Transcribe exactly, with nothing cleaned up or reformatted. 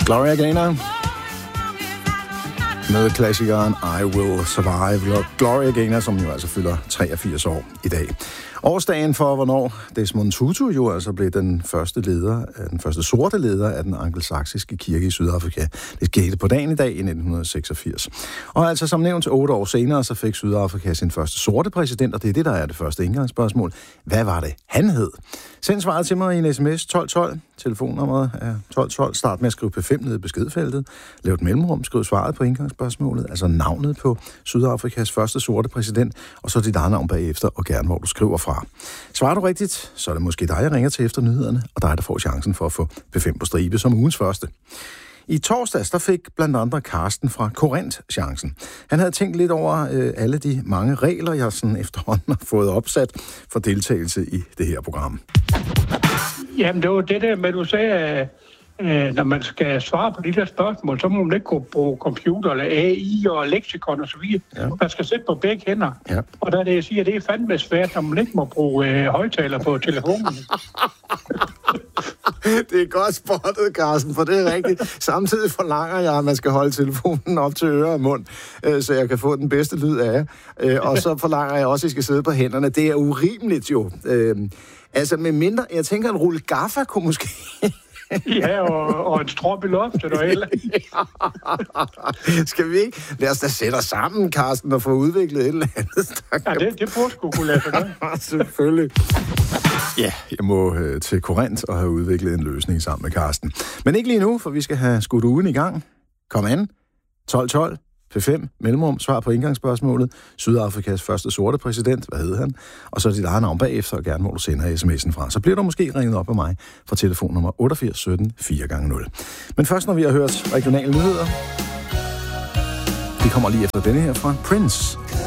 Gloria Gaynor med klassikeren I Will Survive. Gloria Gaynor, som jo altså fylder treogfirs år i dag. Årsdagen for, hvornår Desmond Tutu jo altså blev den første leder, den første sorte leder af den angelsaksiske kirke i Sydafrika. Det skete på dagen i dag i nitten seksogfirs. Og altså som nævnt, otte år senere, så fik Sydafrika sin første sorte præsident, og det er det, der er det første indgangsspørgsmål. Hvad var det, han hed? Send svaret til mig i en sms tolv tolv. Telefonnummeret er tolv tolv. Start med at skrive P fem ned i beskedfeltet. Lav et mellemrum, skriv svaret på indgangsspørgsmålet, altså navnet på Sydafrikas første sorte præsident, og så dit eget navn bagefter, og gerne hvor du skriver fra. Svarer du rigtigt, så er det måske dig, jeg ringer til efter nyhederne, og dig, der får chancen for at få P fem på stribe som ugens første. I torsdags, der fik blandt andre Carsten fra Korinth chancen. Han havde tænkt lidt over øh, alle de mange regler, jeg sådan efterhånden har fået opsat for deltagelse i det her program. Jamen, det var det der med, du sagde, øh, når man skal svare på de der spørgsmål, så må man ikke kunne bruge computer eller A I og leksikon og så videre. Ja. Man skal sætte på begge hænder. Ja. Og der er det, jeg siger, det er fandme svært, når man ikke må bruge øh, højtaler på telefonen. Det er godt spottet, Carsten, for det er rigtigt. Samtidig forlanger jeg, at man skal holde telefonen op til øre og mund, øh, så jeg kan få den bedste lyd af jer. Øh, og så forlanger jeg også, at I skal sidde på hænderne. Det er urimeligt jo. Øh, altså med mindre, jeg tænker, en rulle gaffa kunne måske... Ja, og, og en strop i loftet og eller. Skal vi ikke? Lad os da sætte os sammen, Carsten, og få udviklet et eller andet. Ja, det, det burde sgu kunne lade sig gøre. Selvfølgelig. Ja, jeg må øh, til Korinth og have udviklet en løsning sammen med Carsten. Men ikke lige nu, for vi skal have skudt ugen i gang. Kom an. tolv tolv. P fem, mellemrum, svar på indgangsspørgsmålet. Sydafrikas første sorte præsident, hvad hed han? Og så dit eget navn bagefter, og gerne hvor du sender sms'en fra. Så bliver du måske ringet op af mig fra telefonnummer otteogfirs sytten fire gange nul. Men først når vi har hørt regionale nyheder, de kommer lige efter denne her fra Prince.